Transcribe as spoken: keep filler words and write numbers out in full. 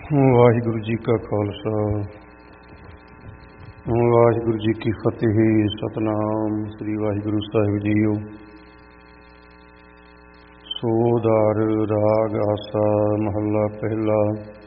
ਵਾਹਿਗੁਰੂ ਜੀ ਕਾ ਖਾਲਸਾ ਵਾਹਿਗੁਰੂ ਜੀ ਕੀ ਫਤਿਹ। ਸਤਿਨਾਮ ਸ੍ਰੀ ਵਾਹਿਗੁਰੂ ਸਾਹਿਬ ਜੀਓ। ਸੋਧਾਰ ਰਾਗ ਆਸਾ ਮਹੱਲਾ ਪਹਿਲਾ।